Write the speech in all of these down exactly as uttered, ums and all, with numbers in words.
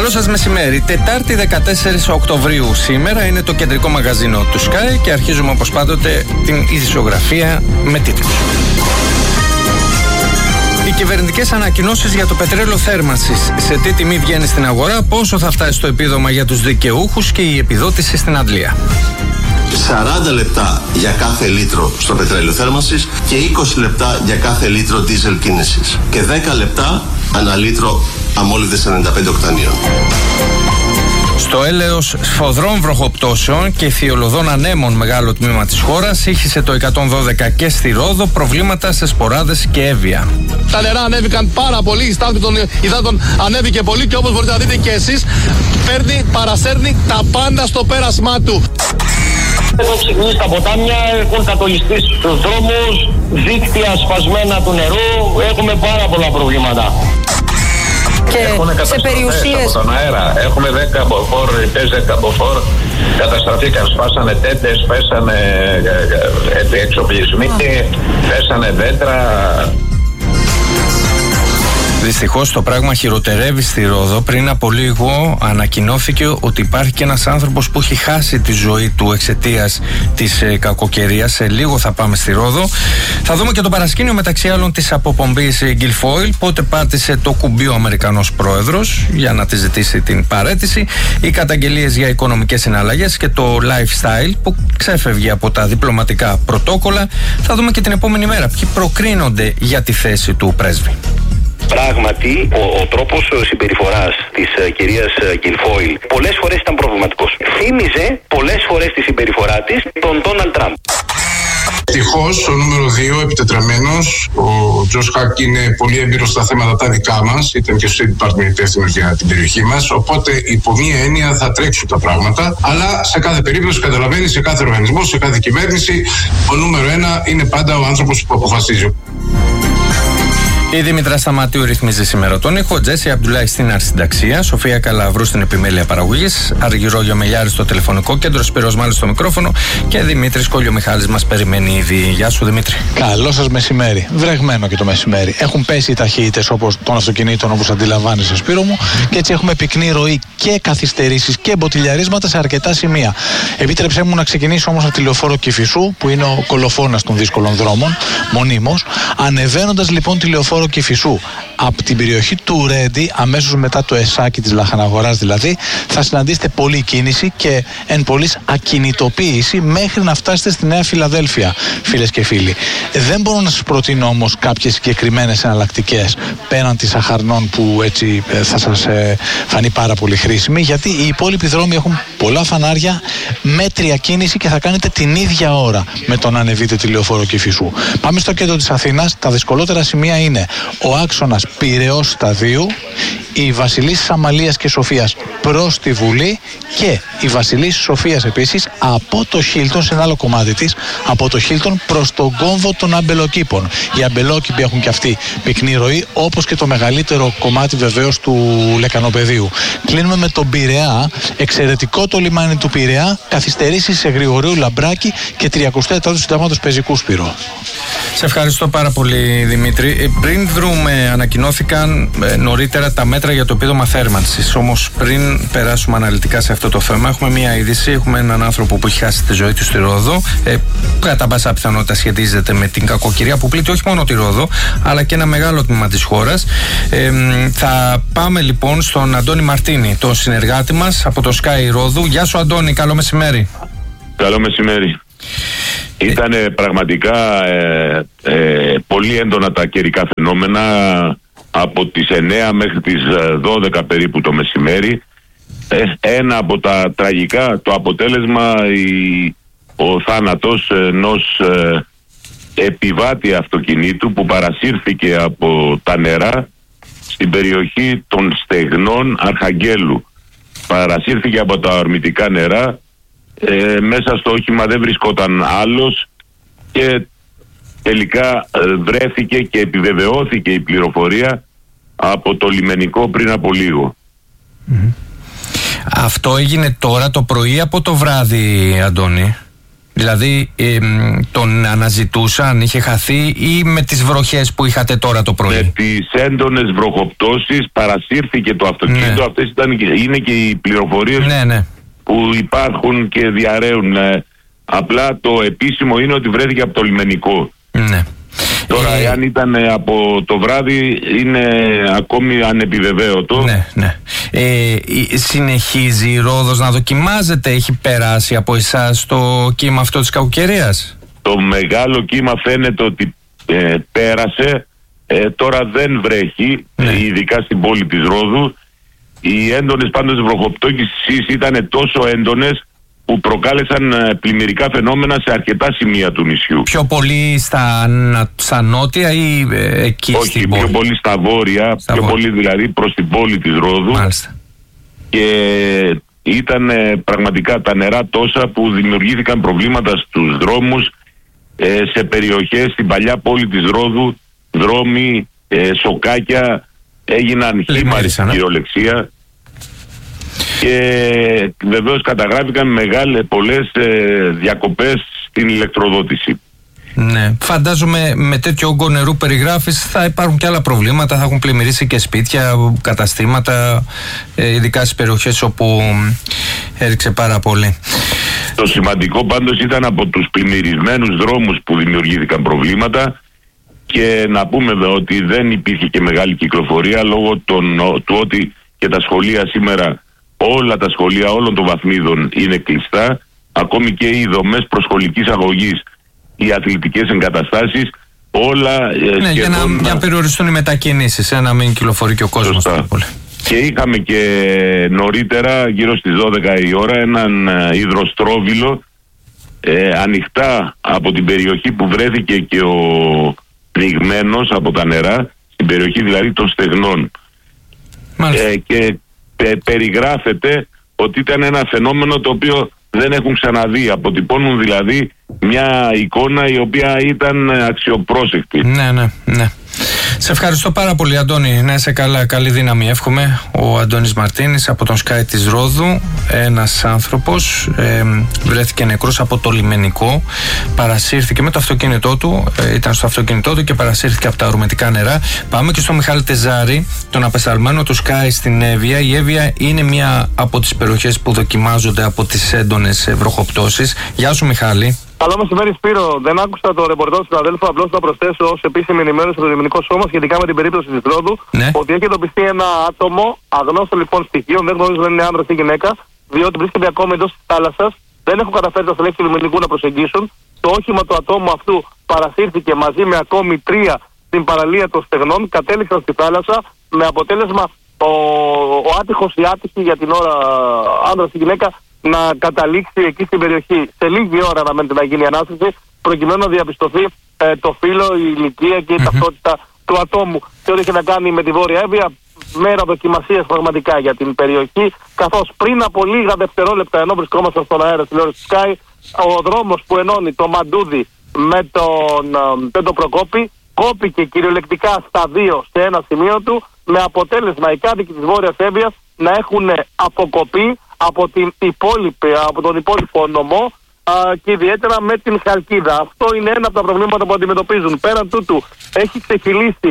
Καλό σας μεσημέρι. Τετάρτη δεκατέσσερις Οκτωβρίου σήμερα είναι το κεντρικό μαγαζίνο του Sky και αρχίζουμε όπως πάντοτε την ειδησιογραφία με τίτλους. Οι κυβερνητικές ανακοινώσεις για το πετρέλαιο θέρμανσης. Σε τι τιμή βγαίνει στην αγορά, πόσο θα φτάσει το επίδομα για τους δικαιούχους και η επιδότηση στην αντλία. σαράντα λεπτά για κάθε λίτρο στο πετρέλαιο θέρμανσης και είκοσι λεπτά για κάθε λίτρο δίζελ κίνησης και δέκα λεπτά ανά λίτρο αμόλυδες ενενήντα πέντε οκτανίων. Στο έλεος σφοδρών βροχοπτώσεων και θειολωδών ανέμων μεγάλο τμήμα της χώρας ήχησε το εκατόν δώδεκα και στη Ρόδο προβλήματα σε Σποράδες και Εύβοια. Τα νερά ανέβηκαν πάρα πολύ, η στάθμη των υδάτων ανέβηκε πολύ και όπως μπορείτε να δείτε και εσείς παίρνει, παρασέρνει τα πάντα στο πέρασμά του. Έχουν ξεκινήσει τα ποτάμια, έχουν κατολιστεί στους δρόμους, δίκτυα σπασμένα του νερού, έχουμε πάρα πολλά προβλήματα. Και σε περιουσίες από τον αέρα. Έχουμε δέκα μποφόρ, δέκα μποφόρ καταστραφήκαν, σπάσανε τέντες, πέσανε εξοπλισμοί, πέσανε δέντρα. Δυστυχώς το πράγμα χειροτερεύει στη Ρόδο. Πριν από λίγο ανακοινώθηκε ότι υπάρχει και ένας άνθρωπος που έχει χάσει τη ζωή του εξαιτίας της ε, κακοκαιρίας. Σε λίγο θα πάμε στη Ρόδο. Θα δούμε και το παρασκήνιο μεταξύ άλλων της αποπομπής Guilfoyle. Πότε πάτησε το κουμπί ο Αμερικανός πρόεδρος για να τη ζητήσει την παραίτηση. Οι καταγγελίες για οικονομικές συναλλαγές και το lifestyle που ξέφευγε από τα διπλωματικά πρωτόκολλα. Θα δούμε και την επόμενη μέρα ποιοι προκρίνονται για τη θέση του πρέσβη. Πράγματι, ο, ο τρόπος συμπεριφοράς της uh, κυρίας Guilfoyle πολλές φορές ήταν προβληματικός. Θύμιζε πολλές φορές τη συμπεριφορά της τον Ντόναλντ Τραμπ. Ευτυχώς, ο νούμερο δύο, επιτετραμένος, ο Τζος Χακ είναι πολύ έμπειρος στα θέματα τα δικά μας, ήταν και στο State Department υπεύθυνος για την περιοχή μας, οπότε υπό μία έννοια θα τρέξουν τα πράγματα, αλλά σε κάθε περίπτωση καταλαβαίνει, σε κάθε οργανισμό, σε κάθε κυβέρνηση, ο νούμερο ένα είναι πάντα ο άνθρωπος που αποφασίζει. Η Δήμητρα Σταματίου ρυθμίζει σήμερα τον ήχο, Τζέσι Αμπτουλάχη στην αρχισυνταξία, Σοφία Καλαβρού στην επιμέλεια παραγωγής, Αργυρό Μελιάρη στο τηλεφωνικό κέντρο, Σπύρος Μάλης στο μικρόφωνο και Δημήτρης Κολιομιχάλης μας περιμένει ήδη. Γεια σου Δημήτρη. Καλό σας μεσημέρι. Βρεγμένο και το μεσημέρι. Έχουν πέσει οι ταχύτητες όπως των αυτοκινήτων, όπως αντιλαμβάνεσαι Σπύρο μου, και έτσι έχουμε πυκνή ροή και καθυστερήσεις και μποτιλιαρίσματα σε αρκετά σημεία. Επίτρεψέ μου να ξεκινήσω όμως από τη λεωφόρο Κηφισού, που είναι ο κολοφώνας των δύσκολων δρόμων, μονίμως. Ανεβαίνοντας λοιπόν τη λεωφόρο Κηφισού από την περιοχή του Ρέντι, αμέσως μετά το εσάκι της Λαχαναγοράς δηλαδή, θα συναντήσετε πολλή κίνηση και εν πολλής ακινητοποίηση μέχρι να φτάσετε στη Νέα Φιλαδέλφια, φίλες και φίλοι. Δεν μπορώ να σας προτείνω όμως κάποιες συγκεκριμένες εναλλακτικές πέραν της Αχαρνών που έτσι θα σας ε, φανεί πάρα πολύ χρήσιμη, γιατί οι υπόλοιποι δρόμοι έχουν πολλά φανάρια, μέτρια κίνηση και θα κάνετε την ίδια ώρα με το να ανεβείτε τη λεωφόρο Κηφισού. Πάμε στο κέντρο της Αθήνας. Τα δυσκολότερα σημεία είναι ο άξονας Πειραιώς Σταδίου, η Βασιλής Αμαλίας και Σοφίας προς τη Βουλή και η Βασιλής Σοφίας επίσης από το Χίλτον, σε ένα άλλο κομμάτι της, από το Χίλτον προς τον κόμβο των Αμπελοκήπων. Οι Αμπελόκηποι έχουν και αυτοί πυκνή ροή, όπως και το μεγαλύτερο κομμάτι βεβαίως του Λεκανοπεδίου. Κλείνουμε με τον Πειραιά. Εξαιρετικό το λιμάνι του Πειραιά, καθυστερήσεις σε Γρηγορίου Λαμπράκη και τριακοστό τέταρτο συντάγματος πεζικού, Σπύρο. Σε ευχαριστώ πάρα πολύ Δημήτρη. Πριν βρούμε, ανακοινώθηκαν ε, νωρίτερα τα μέτρα για το επίδομα θέρμανσης. Όμως πριν περάσουμε αναλυτικά σε αυτό το θέμα, έχουμε μια είδηση. Έχουμε έναν άνθρωπο που έχει χάσει τη ζωή του στη Ρόδο. Ε, κατά πάσα πιθανότητα σχετίζεται με την κακοκαιρία που πλήττει όχι μόνο τη Ρόδο, αλλά και ένα μεγάλο τμήμα της χώρας. Ε, θα πάμε λοιπόν στον Αντώνη Μαρτίνη, τον συνεργάτη μας από το Sky Ρόδου. Γεια σου Αντώνη, καλό μεσημέρι. Καλό μεσημέρι. Ήταν πραγματικά ε, ε, πολύ έντονα τα καιρικά φαινόμενα από τις εννέα μέχρι τις δώδεκα περίπου το μεσημέρι. Ε, ένα από τα τραγικά, το αποτέλεσμα, η, ο θάνατος ενός ε, επιβάτη αυτοκινήτου που παρασύρθηκε από τα νερά στην περιοχή των Στεγνών Αρχαγγέλου. Παρασύρθηκε από τα ορμητικά νερά. Ε, μέσα στο όχημα δεν βρισκόταν άλλος και τελικά ε, βρέθηκε και επιβεβαιώθηκε η πληροφορία από το λιμενικό πριν από λίγο. Mm-hmm. Αυτό έγινε τώρα το πρωί από το βράδυ, Αντώνη? Δηλαδή ε, τον αναζητούσαν, είχε χαθεί, ή με τις βροχές που είχατε τώρα το πρωί? Με τις έντονες βροχοπτώσεις παρασύρθηκε το αυτοκίνητο. Ναι. Αυτές ήταν, είναι και οι πληροφορίες ναι, ναι. που υπάρχουν και διαρρέουν. Ε, απλά το επίσημο είναι ότι βρέθηκε από το λιμενικό. Ναι. Τώρα, ε... εάν ήταν από το βράδυ, είναι ακόμη ανεπιβεβαίωτο. Ναι, ναι. Ε, συνεχίζει η Ρόδος να δοκιμάζεται? Έχει περάσει από εσάς το κύμα αυτό της κακοκαιρίας? Το μεγάλο κύμα φαίνεται ότι ε, πέρασε. Ε, τώρα δεν βρέχει, ναι. ειδικά στην πόλη της Ρόδου. Οι έντονες πάντως βροχοπτώσεις ήταν τόσο έντονες που προκάλεσαν πλημμυρικά φαινόμενα σε αρκετά σημεία του νησιού. Πιο πολύ στα, στα νότια ή ε, εκεί? Όχι, στην πιο πόλη? πολύ στα βόρεια, στα πιο βόρεια. πολύ δηλαδή προς την πόλη της Ρόδου. Μάλιστα. Και ήταν ε, πραγματικά τα νερά τόσα που δημιουργήθηκαν προβλήματα στους δρόμους, ε, σε περιοχές στην παλιά πόλη της Ρόδου, δρόμοι, ε, σοκάκια, έγιναν χήμαροι στην κυριολεξία. Και βεβαίως καταγράφηκαν μεγάλες, πολλές ε, διακοπές στην ηλεκτροδότηση. Ναι, φαντάζομαι με τέτοιο όγκο νερού περιγράφεις θα υπάρχουν και άλλα προβλήματα, θα έχουν πλημμυρίσει και σπίτια, καταστήματα, ε, ειδικά στις περιοχές όπου έριξε πάρα πολύ. Το σημαντικό πάντως ήταν από τους πλημμυρισμένους δρόμους που δημιουργήθηκαν προβλήματα, και να πούμε εδώ ότι δεν υπήρχε και μεγάλη κυκλοφορία λόγω των, του ότι και τα σχολεία σήμερα, όλα τα σχολεία όλων των βαθμίδων είναι κλειστά, ακόμη και οι δομές προσχολικής αγωγής, οι αθλητικές εγκαταστάσεις, όλα ναι, σχεδόν... για να, για να περιοριστούν οι μετακινήσεις, να μην κυκλοφορεί και ο κόσμος. Και είχαμε και νωρίτερα, γύρω στις δώδεκα η ώρα, έναν υδροστρόβιλο ε, ανοιχτά από την περιοχή που βρέθηκε και ο πνιγμένος από τα νερά, στην περιοχή δηλαδή των Στεγνών. Ε, και πε, περιγράφεται ότι ήταν ένα φαινόμενο το οποίο δεν έχουν ξαναδεί. Αποτυπώνουν δηλαδή μια εικόνα η οποία ήταν αξιοπρόσεκτη. Ναι, ναι, ναι. Σε ευχαριστώ πάρα πολύ, Αντώνη. Να είσαι καλά, καλή δύναμη εύχομαι. Ο Αντώνης Μαρτίνης από τον Sky της Ρόδου. Ένας άνθρωπος ε, βρέθηκε νεκρός από το λιμενικό. Παρασύρθηκε με το αυτοκίνητό του. Ε, ήταν στο αυτοκίνητό του και παρασύρθηκε από τα ορμητικά νερά. Πάμε και στο Μιχάλη Τεζάρη, τον απεσταλμένο του Sky στην Εύβοια. Η Εύβοια είναι μία από τις περιοχές που δοκιμάζονται από τις έντονες βροχοπτώσεις. Γεια σου, Μιχάλη. Καλό μεσημέρι, Σπύρο. Δεν άκουσα το ρεπορτάζ του συναδέλφου. Απλώς θα προσθέσω ως επίσημη ενημέρωση στο Λιμενικό Σώμα σχετικά με την περίπτωση της Ρόδου, ναι. ότι έχει εντοπιστεί ένα άτομο αγνώστο λοιπόν στοιχείων, δεν γνωρίζουν αν είναι άνδρας ή γυναίκα, διότι βρίσκεται ακόμη εντός της θάλασσας. Δεν έχουν καταφέρει τα στελέχη του λιμενικού να προσεγγίσουν. Το όχημα του ατόμου αυτού παρασύρθηκε μαζί με ακόμη τρία στην παραλία των Στεγνών, κατέληξαν στη θάλασσα με αποτέλεσμα ο, ο άτυχος ή άτυχη για την ώρα άνδρας ή γυναίκα να καταλήξει εκεί στην περιοχή. Σε λίγη ώρα να μένετε να γίνει η ανάσταση, προκειμένου να διαπιστωθεί ε, το φύλο, η ηλικία και η mm-hmm. ταυτότητα του ατόμου. Και ό,τι έχει να κάνει με τη Βόρεια Εύβοια, μέρα δοκιμασίας πραγματικά για την περιοχή. Καθώς πριν από λίγα δευτερόλεπτα, ενώ βρισκόμασταν στον αέρα τηλεόραση Sky, ο δρόμος που ενώνει το Μαντούδι με τον Πέντο Προκόπη κόπηκε κυριολεκτικά στα δύο σε ένα σημείο του, με αποτέλεσμα οι κάτοικοι της Βόρειας Εύβοιας να έχουν αποκοπεί από, την υπόλοιπη, από τον υπόλοιπο νομό α, και ιδιαίτερα με την Χαλκίδα. Αυτό είναι ένα από τα προβλήματα που αντιμετωπίζουν. Πέραν τούτου έχει ξεχυλήσει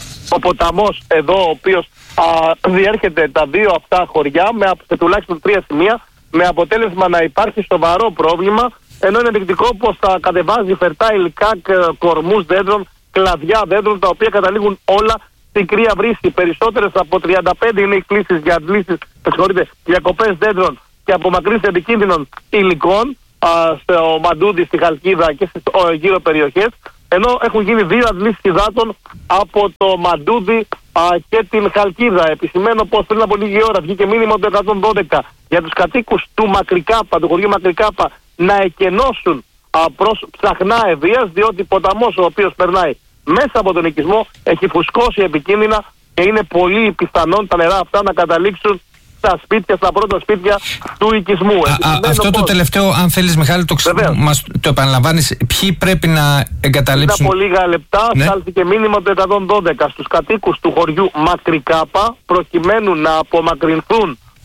ο ποταμός εδώ, ο οποίος α, διέρχεται τα δύο αυτά χωριά με, σε τουλάχιστον τρία σημεία, με αποτέλεσμα να υπάρχει σοβαρό πρόβλημα, ενώ είναι ενδεικτικό πως θα κατεβάζει φερτά υλικά, κορμούς δέντρων, κλαδιά δέντρων, τα οποία καταλήγουν όλα στην κρύα βρύση. Περισσότερες από τριάντα πέντε είναι οι κλήσεις για αντλήσεις, διακοπές δέντρων και απομακρύνσεις επικίνδυνων υλικών α, στο Μαντούδι, στη Χαλκίδα και στις γύρω περιοχές, ενώ έχουν γίνει δύο αντλήσεις υδάτων από το Μαντούδι α, και την Χαλκίδα. Επισημαίνω πως πριν από λίγη ώρα βγήκε μήνυμα το εκατόν δώδεκα για τους κατοίκους του Μακρικάπα, του χωριού Μακρικάπα, να εκενώσουν α, προς Ψαχνά Εβίας, διότι ποταμός ο οποίος περνάει μέσα από τον οικισμό έχει φουσκώσει επικίνδυνα και είναι πολύ πιθανόν τα νερά αυτά να καταλήξουν στα σπίτια, στα πρώτα σπίτια του οικισμού. Α, α, αυτό το τελευταίο, αν θέλεις, Μιχάλη, το, ξε... μας το επαναλαμβάνεις, ποιοι πρέπει να εγκαταλείψουν? Πριν από λίγα λεπτά ναι. στάλθηκε μήνυμα το εκατόν δώδεκα στους κατοίκους του χωριού Μακρικάπα, προκειμένου να απομακρυνθούν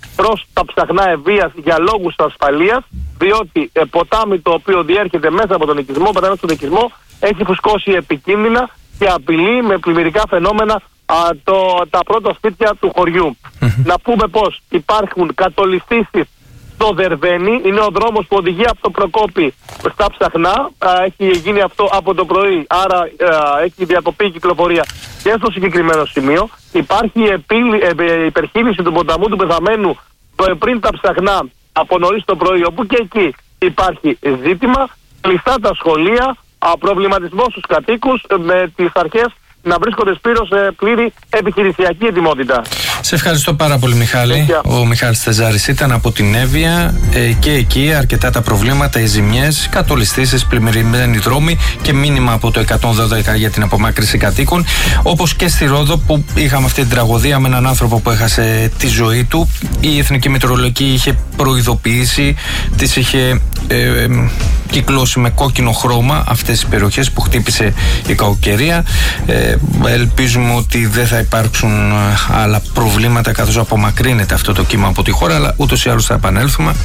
προς τα ψαχνά Ευβοίας για λόγους ασφαλείας, διότι ε, ποτάμι το οποίο διέρχεται μέσα από τον οικισμό, πατάμε στον οικισμό, έχει φουσκώσει επικίνδυνα και απειλεί με πλημμυρικά φαινόμενα α, το, τα πρώτα σπίτια του χωριού. Mm-hmm. Να πούμε πως υπάρχουν κατολιστήσεις στο Δερβένι, είναι ο δρόμος που οδηγεί από το Προκόπη στα Ψαχνά, α, έχει γίνει αυτό από το πρωί, άρα α, έχει διακοπεί η κυκλοφορία και στο συγκεκριμένο σημείο. Υπάρχει η ε, υπερχείληση του ποταμού του Πεθαμένου πριν τα Ψαχνά από νωρίς το πρωί, όπου και εκεί υπάρχει ζήτημα, κλειστά τα σχολεία, προβληματισμό στους κατοίκους, με τις αρχές να βρίσκονται σπίρο σε πλήρη επιχειρησιακή ετοιμότητα. Σε ευχαριστώ πάρα πολύ, Μιχάλη. Ο Μιχάλης Τεζάρης ήταν από την Εύβοια ε, και εκεί αρκετά τα προβλήματα, οι ζημιές, κατολιστήσεις, πλημμυρισμένοι δρόμοι και μήνυμα από το εκατόν δώδεκα για την απομάκρυνση κατοίκων. Όπως και στη Ρόδο που είχαμε αυτή την τραγωδία με έναν άνθρωπο που έχασε τη ζωή του. Η Εθνική Μετεωρολογική είχε προειδοποιήσει, τις είχε ε, ε, κυκλώσει με κόκκινο χρώμα αυτές τις περιοχές που χτύπησε η κακοκαιρία. Ε, ελπίζουμε ότι δεν θα υπάρξουν άλλα προβλήματα καθώς απομακρύνεται αυτό το κύμα από τη χώρα, αλλά ούτως ή άλλως θα επανέλθουμε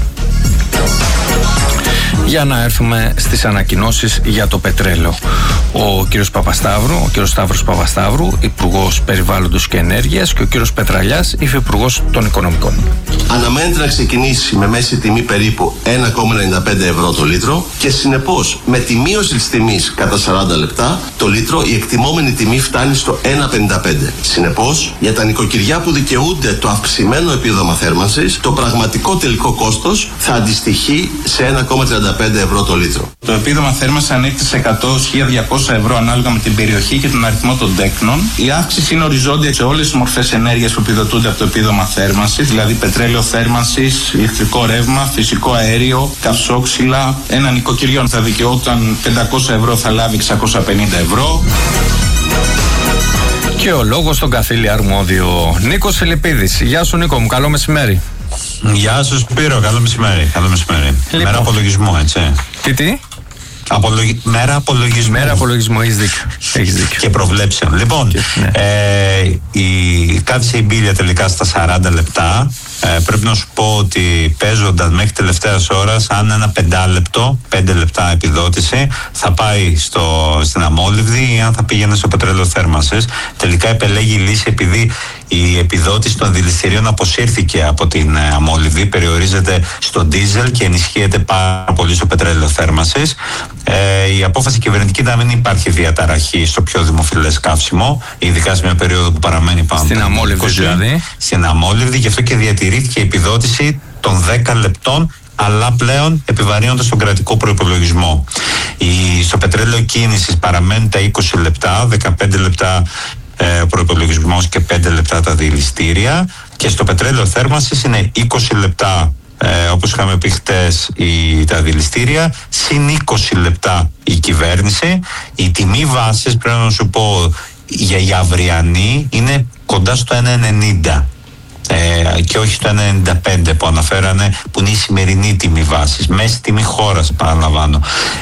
για να έρθουμε στις ανακοινώσεις για το πετρέλαιο. Ο κύριος Παπασταύρου, ο κύριος Σταύρος Παπασταύρου, Υπουργός Περιβάλλοντος και Ενέργειας, και ο κύριος Πετραλιάς, Υφυπουργός των Οικονομικών. Αναμένεται να ξεκινήσει με μέση τιμή περίπου ένα κόμμα ενενήντα πέντε ευρώ το λίτρο και συνεπώς με τη μείωση της τιμής κατά σαράντα λεπτά το λίτρο η εκτιμόμενη τιμή φτάνει στο ένα κόμμα πενήντα πέντε. Συνεπώς για τα νοικοκυριά που δικαιούνται το αυξημένο επίδομα θέρμανσης το πραγματικό τελικό κόστος θα αντιστοιχεί σε ένα κόμμα τριάντα πέντε ευρώ το λίτρο. Το επίδομα θέρμανσης ανήκει σε εκατό με χίλια διακόσια ευρώ ανάλογα με την περιοχή και τον αριθμό των τέκνων. Η αύξηση είναι οριζόντια σε όλες τις μορφές ενέργειας που επιδοτούνται από το επίδομα θέρμανσης, δηλαδή πετρέλαιο θέρμανσης, ηλεκτρικό ρεύμα, φυσικό αέριο, καυσόξυλα. Ένα νοικοκυριό θα δικαιόταν πεντακόσια ευρώ, θα λάβει εξακόσια πενήντα ευρώ. Και ο λόγος στον καθήλιο αρμόδιο Νίκος Φιλιππίδης. Γεια σου, Νίκο μου, καλό μεσημέρι. Γεια σου, Σπύρο, καλό μεσημέρι. Καλό μεσημέρι. Λοιπόν. Μέρα απολογισμού, έτσι. Τι, τι? Απολογι... Μέρα απολογισμού. Μέρα απολογισμού, έχεις δίκιο. Έχεις δίκιο. Και προβλέψεων. Λοιπόν, και, ναι. ε, η... κάθισε η μπίλια τελικά στα σαράντα λεπτά. Ε, πρέπει να σου πω ότι παίζονταν μέχρι τελευταίας ώρας, αν ένα πεντάλεπτο, πέντε λεπτά επιδότηση, θα πάει στο, στην αμόλυβδη ή αν θα πήγαινε στο πετρέλαιο θέρμανσης. Τελικά επελέγει η λύση επειδή η επιδότηση των δηληστηρίων αποσύρθηκε από την ε, αμόλυβδη, περιορίζεται στο ντίζελ και ενισχύεται πάρα πολύ στο πετρέλαιο θέρμανσης. Ε, η απόφαση κυβερνητική να μην υπάρχει διαταραχή στο πιο δημοφιλές καύσιμο, ειδικά σε μια περίοδο που παραμένει πάνω στην αμόλυβδη, δηλαδή. Στην αμόλυβδη, γι' αυτό και διατηρήθηκε η επιδότηση των δέκα λεπτών, αλλά πλέον επιβαρύνοντας τον κρατικό προϋπολογισμό. Η, στο πετρέλαιο κίνησης παραμένουν τα είκοσι λεπτά, δεκαπέντε λεπτά ε, προϋπολογισμός και πέντε λεπτά τα δηληστήρια, και στο πετρέλαιο θέρμανσης είναι είκοσι λεπτά. Ε, όπως είχαμε πει χτες, η, τα δηληστήρια, συν είκοσι λεπτά η κυβέρνηση. Η τιμή βάσης, πρέπει να σου πω, για η αυριανή είναι κοντά στο ένα ενενήντα ε, και όχι στο ένα ενενήντα πέντε που αναφέρανε, που είναι η σημερινή τιμή βάσης, μέση τιμή χώρας, παραλαμβάνω.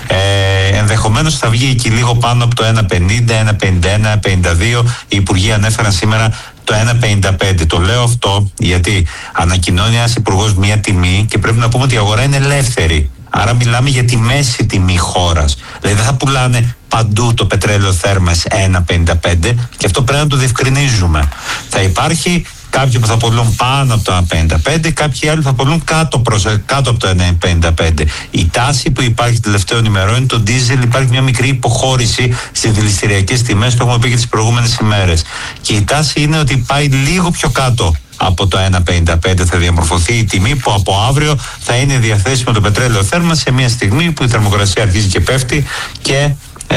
Ε, ενδεχομένως θα βγει εκεί λίγο πάνω από το ένα πενήντα, ένα πενήντα ένα, ένα πενήντα δύο. Οι υπουργοί ανέφεραν σήμερα το ένα πενήντα πέντε. Το λέω αυτό γιατί ανακοινώνει ένας υπουργός μία τιμή και πρέπει να πούμε ότι η αγορά είναι ελεύθερη. Άρα μιλάμε για τη μέση τιμή χώρας. Δηλαδή δεν θα πουλάνε παντού το πετρέλαιο θέρμανσης ένα πενήντα πέντε, και αυτό πρέπει να το διευκρινίζουμε. Θα υπάρχει κάποιοι που θα πουλούν πάνω από το ένα πενήντα πέντε, κάποιοι άλλοι θα πουλούν κάτω, προς, κάτω από το ένα πενήντα πέντε. Η τάση που υπάρχει τελευταίων ημερών είναι το ντίζελ, υπάρχει μια μικρή υποχώρηση στις δηληστηριακές τιμές, το έχουμε πει και τις προηγούμενες ημέρες. Και η τάση είναι ότι πάει λίγο πιο κάτω από το ένα πενήντα πέντε, θα διαμορφωθεί η τιμή που από αύριο θα είναι διαθέσιμο το πετρέλαιο θέρμανσης σε μια στιγμή που η θερμοκρασία αρχίζει και πέφτει και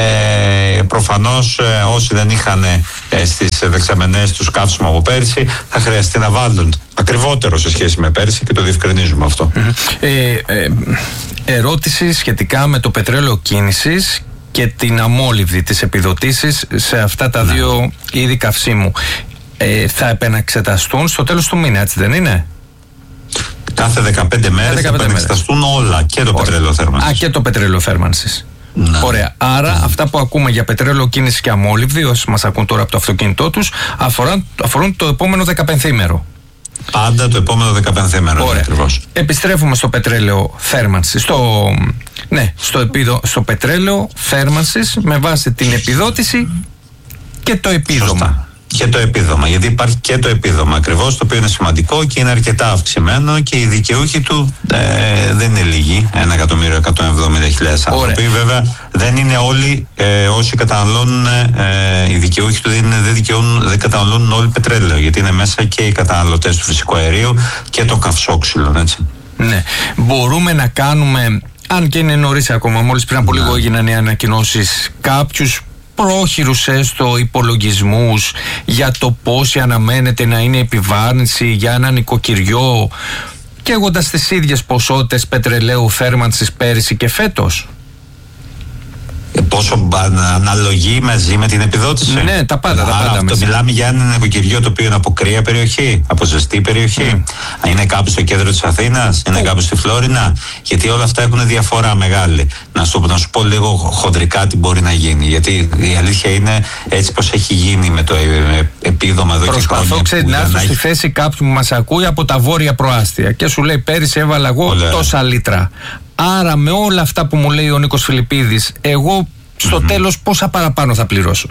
Ε, προφανώς ε, όσοι δεν είχαν ε, στις δεξαμενές τους καύσιμο από πέρυσι θα χρειαστεί να βάλουν ακριβότερο σε σχέση με πέρυσι, και το διευκρινίζουμε αυτό. ε, ε, Ερώτηση σχετικά με το πετρέλαιο κίνησης και την αμόλυβδη, τις επιδοτήσεις σε αυτά τα ναι. δύο είδη καυσίμου. ε, Θα επαναξεταστούν στο τέλος του μήνα, έτσι δεν είναι? Κάθε δεκαπέντε μέρες θα επαναξεταστούν όλα, και το πετρέλαιο θέρμανσης. Α, και το πετρέλαιο θέρμανσης. Ναι. Ωραία. Άρα ναι. αυτά που ακούμε για πετρέλαιο κίνηση και αμόλυβδη, όσοι μας ακούν τώρα από το αυτοκίνητό τους, αφορούν, αφορούν το επόμενο δεκαπενθήμερο. Πάντα το επόμενο δεκαπενθήμερο. Ακριβώς. Επιστρέφουμε στο πετρέλαιο θέρμανσης. Στο, ναι, στο, επίδο, στο πετρέλαιο θέρμανσης με βάση την επιδότηση και το επίδομα. Σωστά. Και το επίδομα, γιατί υπάρχει και το επίδομα ακριβώς, το οποίο είναι σημαντικό και είναι αρκετά αυξημένο και οι δικαιούχοι του ε, δεν είναι λίγοι, ένα εκατομμύριο εκατόν εβδομήντα χιλιάδες άνθρωποι. Βέβαια δεν είναι όλοι ε, όσοι καταναλώνουν, ε, οι δικαιούχοι του δεν, είναι, δεν, δικαιούν, δεν καταναλώνουν όλοι πετρέλαιο, γιατί είναι μέσα και οι καταναλωτές του φυσικού αερίου και το καυσόξυλο, έτσι. Ναι, μπορούμε να κάνουμε, αν και είναι νωρίς ακόμα, μόλις πριν από λίγο έγιναν οι ανακοινώσεις, κάποιους πρόχειρους έστω υπολογισμούς για το πόσοι αναμένεται να είναι επιβάρυνση για ένα νοικοκυριό, καίγοντας τις ίδιες ποσότητες πετρελαίου θέρμανσης πέρυσι και φέτος? Πόσο αναλογεί μαζί με την επιδότηση? Ναι, τα πάντα. Άρα, τα πάντα αυτό μιλάμε για ένα νοικοκυριό το οποίο είναι από κρύα περιοχή, από ζεστή περιοχή. Mm. Είναι κάπου στο κέντρο της Αθήνας, είναι mm. κάπου στη Φλόρινα. Γιατί όλα αυτά έχουν διαφορά μεγάλη. Να σου, να σου πω λίγο χοντρικά τι μπορεί να γίνει. Γιατί η αλήθεια είναι έτσι πως έχει γίνει με το επίδομα εδώ και χρόνια. Προσπαθώ, ξέρετε, να έρθω στη θέση κάποιου που μας ακούει από τα βόρεια προάστια και σου λέει πέρυσι έβαλα εγώ Ολέ. τόσα λίτρα. Άρα με όλα αυτά που μου λέει ο Νίκος Φιλιππίδης, εγώ στο mm-hmm. τέλος πόσα παραπάνω θα πληρώσω?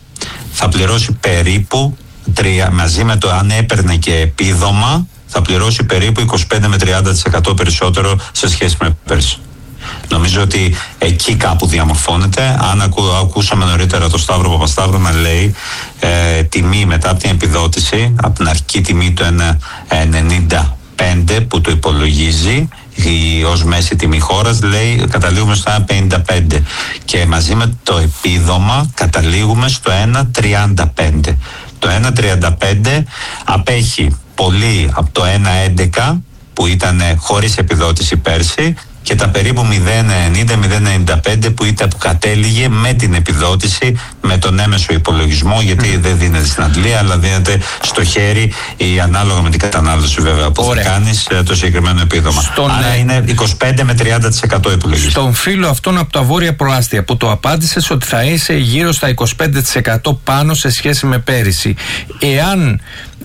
Θα πληρώσει περίπου τρία, μαζί με το αν έπαιρνε και επίδομα, θα πληρώσει περίπου είκοσι πέντε με τριάντα τοις εκατό περισσότερο σε σχέση με πέρσι. Νομίζω ότι εκεί κάπου διαμορφώνεται. Αν ακού, ακούσαμε νωρίτερα το Σταύρο Παπασταύρο να λέει ε, τιμή μετά από την επιδότηση, από την αρχική τιμή του ένα ενενήντα πέντε που το υπολογίζει η, ως μέση τιμή χώρας, λέει καταλήγουμε στο ένα πενήντα πέντε και μαζί με το επίδομα καταλήγουμε στο ένα τριάντα πέντε. Το ένα τριάντα πέντε απέχει πολύ από το ένα έντεκα που ήταν χωρίς επιδότηση πέρσι και τα περίπου μηδέν ενενήντα με μηδέν ενενήντα πέντε που ήταν που κατέληγε με την επιδότηση, με τον έμεσο υπολογισμό, γιατί mm. δεν δίνεται στην αντλία αλλά δίνεται στο χέρι η ανάλογα με την κατανάλωση βέβαια που Ωραία. θα κάνεις το συγκεκριμένο επίδομα. Στον... Άρα είναι είκοσι πέντε με τριάντα τοις εκατό υπολογισμό. Στον φίλο αυτόν από τα βόρεια προάστια που το απάντησες ότι θα είσαι γύρω στα είκοσι πέντε τοις εκατό πάνω σε σχέση με πέρυσι, εάν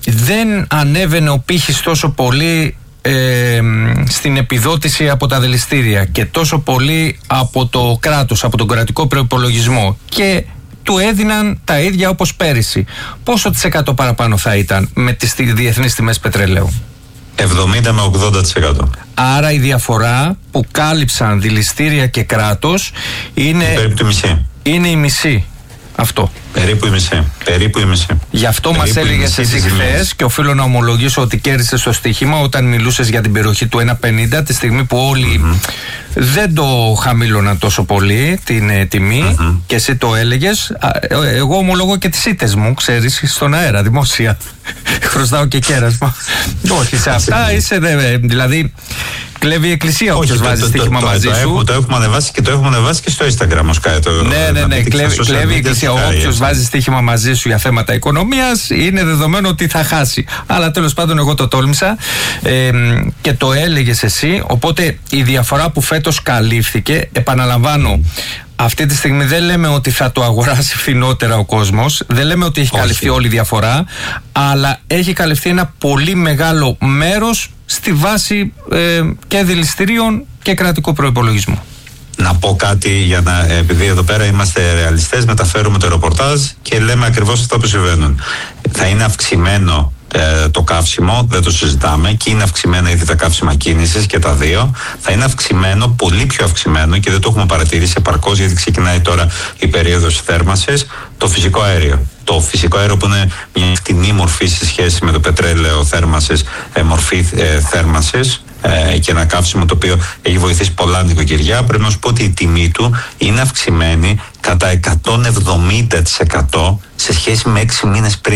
δεν ανέβαινε ο πύχης τόσο πολύ Ε, στην επιδότηση από τα δηληστήρια και τόσο πολύ από το κράτος, από τον κρατικό προϋπολογισμό και του έδιναν τα ίδια όπως πέρυσι, πόσο της εκατό παραπάνω θα ήταν με τις διεθνείς τιμές πετρελαίου? εβδομήντα με ογδόντα τοις εκατό. Άρα η διαφορά που κάλυψαν δηληστήρια και κράτος είναι, περίπου μισή. είναι η μισή. Αυτό. Περίπου η μισή. Περίπου η μισή. Γι' αυτό μας έλεγες εσύ χθες και οφείλω να ομολογήσω ότι κέρδισες το στοίχημα όταν μιλούσες για την περιοχή του ένα πενήντα, τη στιγμή που όλοι mm-hmm. δεν το χαμήλωναν τόσο πολύ την ε, τιμή mm-hmm. και εσύ το έλεγες. Εγώ ομολογώ και τις ήττες μου, ξέρεις, στον αέρα, δημόσια. Χρωστάω και κέρασμα. Όχι, σε αυτά είσαι, δε, δηλαδή κλέβει η εκκλησία όποιος βάζει στοίχημα μαζί σου. Το έχουμε ανεβάσει και το έχουμε ανεβάσει και στο Instagram ως κάτι. Ναι, ναι, ναι, κλέβει η εκκλησία. Όποιος βάζει στοίχημα μαζί σου για θέματα οικονομίας είναι δεδομένο ότι θα χάσει. Αλλά τέλος πάντων εγώ το τόλμησα ε, και το έλεγες εσύ. Οπότε η διαφορά που φέτος καλύφθηκε, επαναλαμβάνω, αυτή τη στιγμή δεν λέμε ότι θα το αγοράσει φθηνότερα ο κόσμος, δεν λέμε ότι έχει Όχι. καλυφθεί όλη η διαφορά, αλλά έχει καλυφθεί ένα πολύ μεγάλο μέρος στη βάση ε, και δηληστηρίων και κρατικού προϋπολογισμού. Να πω κάτι, για να, επειδή εδώ πέρα είμαστε ρεαλιστές, μεταφέρουμε το ρεπορτάζ και λέμε ακριβώς αυτά που συμβαίνουν. Θα είναι αυξημένο ε, το καύσιμο, δεν το συζητάμε, και είναι αυξημένα ήδη τα καύσιμα κίνησης και τα δύο. Θα είναι αυξημένο, πολύ πιο αυξημένο, και δεν το έχουμε παρατηρήσει επαρκώς γιατί ξεκινάει τώρα η περίοδος θέρμανσης, το φυσικό αέριο. Το φυσικό αέριο που είναι μια φτηνή μορφή σε σχέση με το πετρέλαιο θέρμανσης, ε, μορφή ε, θέρμανσης, ε, και ένα καύσιμο το οποίο έχει βοηθήσει πολλά νοικοκυριά. Πρέπει να σου πω ότι η τιμή του είναι αυξημένη κατά εκατόν εβδομήντα τοις εκατό σε σχέση με έξι μήνες πριν.